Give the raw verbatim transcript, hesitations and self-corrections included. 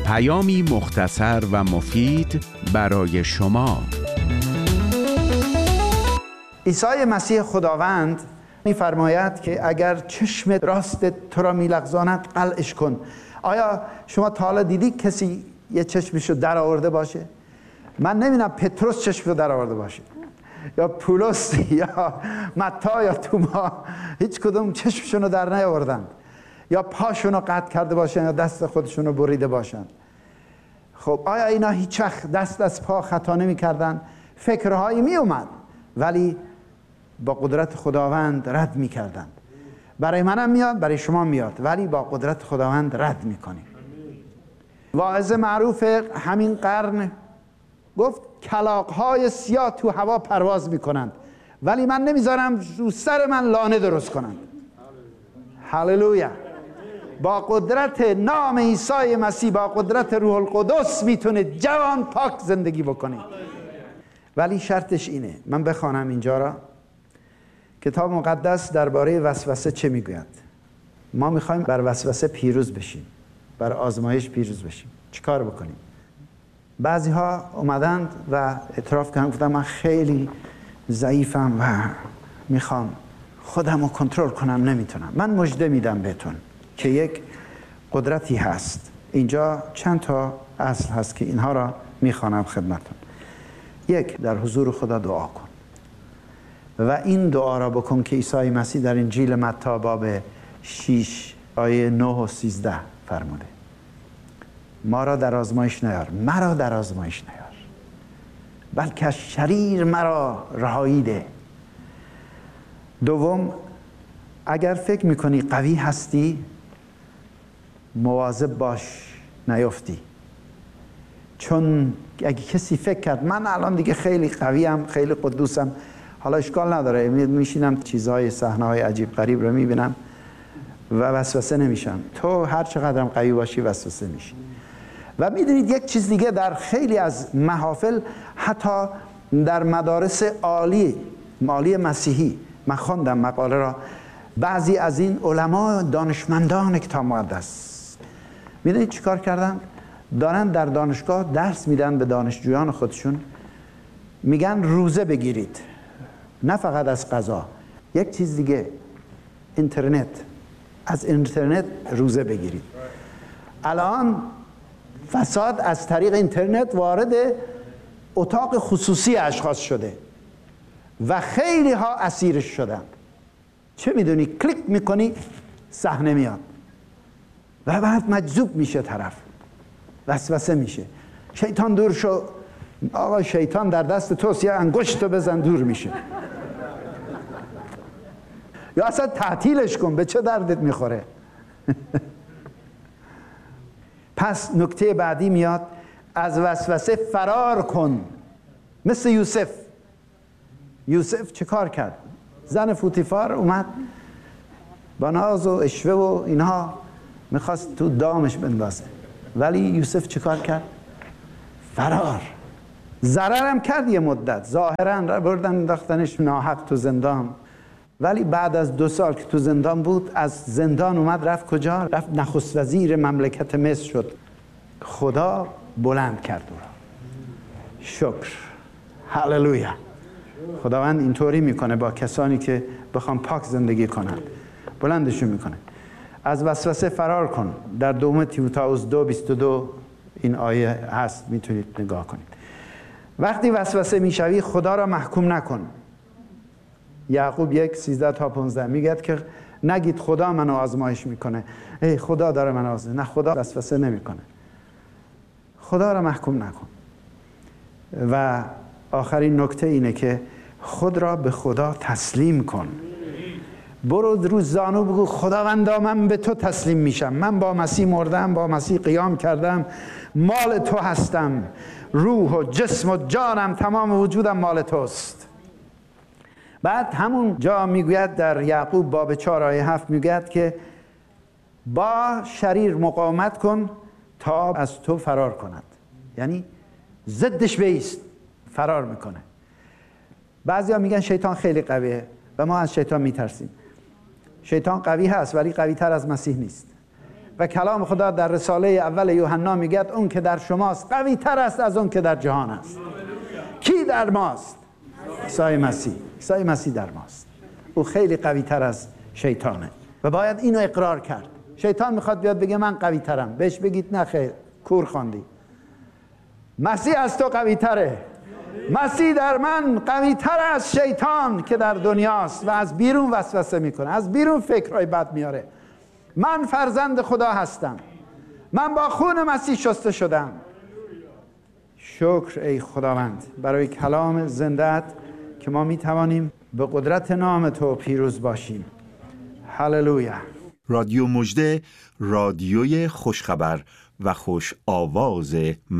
پیامی مختصر و مفید برای شما. عیسی مسیح خداوند می‌فرماید که اگر چشم راست تو را می‌لغزاند قلعش کن. آیا شما تا حالا دیدی کسی یه چشمشو در آورده باشه؟ من نمی‌بینم پتروس چشمشو در آورده باشه، یا پولس یا متی یا توما، هیچ کدوم چشمشون رو در نیاوردند، یا پاشون رو قطع کرده باشن یا دست خودشون رو بریده باشن. خب آیا اینا هیچ وقت دست از پا خطا نمی کردن؟ فکرهایی می اومد ولی با قدرت خداوند رد می کردن. برای منم میاد، برای شما میاد، ولی با قدرت خداوند رد می کنیم. واعظ معروف همین قرن گفت کلاغ‌های سیاه تو هوا پرواز می کنند ولی من نمیذارم رو سر من لانه درست کنند. هللویا. با قدرت نام عیسی مسیح، با قدرت روح القدس میتونه جوان پاک زندگی بکنه. ولی شرطش اینه، من بخوانم اینجا را. کتاب مقدس درباره وسوسه چه میگوید؟ ما میخوایم بر وسوسه پیروز بشیم، بر آزمایش پیروز بشیم. چیکار بکنیم؟ بعضی ها اومدند و اعتراف کردن، گفتن من خیلی ضعیفم و میخوام خودم رو کنترل کنم، نمیتونم. من مژده میدم بهتون که یک قدرتی هست. اینجا چند تا اصل هست که اینها را میخوانم خدمتون. یک، در حضور خدا دعا کن و این دعا را بکن که عیسی مسیح در انجیل متی باب شش آیه نه و سیزده فرموده: ما را در آزمایش نیار، مرا در آزمایش نیار، بلکه شریر مرا رهایی ده. دوم، اگر فکر میکنی قوی هستی مواظب باش نیفتی، چون اگه کسی فکر کرد من الان دیگه خیلی قویم، خیلی قدوسم، حالا اشکال نداره، میشینم چیزهای صحنه‌های عجیب غریب رو میبینم و وسوسه نمیشم. تو هر چقدرم قوی باشی وسوسه میشی. و میدونید یک چیز دیگه، در خیلی از محافل، حتی در مدارس عالی عالی مسیحی، من خواندم مقاله را، بعضی از این علما دانشمندان کتاب مقدس میدونید چیکار کردن؟ دارن در دانشگاه درس میدن به دانشجویان خودشون، میگن روزه بگیرید، نه فقط از غذا، یک چیز دیگه، اینترنت، از اینترنت روزه بگیرید. الان فساد از طریق اینترنت وارد اتاق خصوصی اشخاص شده و خیلی ها اسیرش شدن. چه میدونی؟ کلیک میکنی صحنه میاد و بعد مجذوب میشه طرف، وسوسه میشه. شیطان دور شو، آقا شیطان در دست توست، یا انگشتو بزن دور میشه. یا اصلا تعطیلش کن، به چه دردت میخوره؟ پس نکته بعدی میاد، از وسوسه فرار کن، مثل یوسف. یوسف چه کار کرد؟ زن فوتیفار اومد با ناز و اشوه و اینها میخواست تو دامش بندازه، ولی یوسف چه کار کرد؟ فرار. ضررم کرد یه مدت، ظاهرا بردن انداختنش ناحق تو زندان، ولی بعد از دو سال که تو زندان بود، از زندان اومد رفت کجا؟ رفت نخست وزیر مملکت مصر شد. خدا بلند کرد او را. شکر. هللویا. خداوند اینطوری میکنه با کسانی که بخوام پاک زندگی کنن، بلندشون میکنه. از وسوسه فرار کن. در دوم تیموتائوس دو بیست و دو این آیه هست، میتونید نگاه کنید. وقتی وسوسه میشوی خدا را محکوم نکن. یعقوب یک سیزده تا پانزده میگه که نگید خدا منو آزمایش میکنه، ای خدا داره منو آزمایش. نه، خدا وسوسه نمیکنه. خدا را محکوم نکن. و آخرین نکته اینه که خود را به خدا تسلیم کن. برو رو زانو بگو خداوندا من به تو تسلیم میشم، من با مسیح مردم، با مسیح قیام کردم، مال تو هستم، روح و جسم و جانم، تمام وجودم مال توست. بعد همون جا میگوید در یعقوب باب چهار آیه هفت میگوید که با شریر مقاومت کن تا از تو فرار کند. یعنی ضدش بایست، فرار میکنه. بعضیا میگن شیطان خیلی قویه و ما از شیطان میترسیم. شیطان قوی هست ولی قوی تر از مسیح نیست. و کلام خدا در رساله اول یوحنا میگه اون که در شماست قوی تر است از اون که در جهان است. کی در ماست؟ عیسی مسیح. عیسی مسیح در ماست. او خیلی قوی تر از شیطانه و باید اینو اقرار کرد. شیطان میخواد بیاد بگه من قوی ترم، بهش بگید نه خیر، کور خواندی. مسیح از تو قوی تره. مسیح در من قوی تر از شیطان که در دنیاست و از بیرون وسوسه میکنه، از بیرون فکرهای بد میاره. من فرزند خدا هستم، من با خون مسیح شسته شدم. شکر ای خداوند برای کلام زنده‌ات که ما میتوانیم به قدرت نام تو پیروز باشیم. هللویا. رادیو مژده، رادیوی خوشخبر و خوش آواز